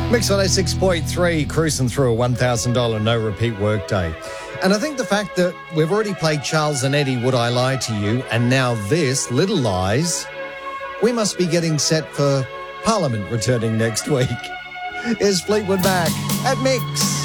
Mix 106.3, cruising through a $1,000 no repeat workday. And I think the fact that we've already played Charles and Eddie, Would I Lie to You, and now this, Little Lies, we must be getting set for Parliament returning next week. Is Fleetwood Mac at Mix.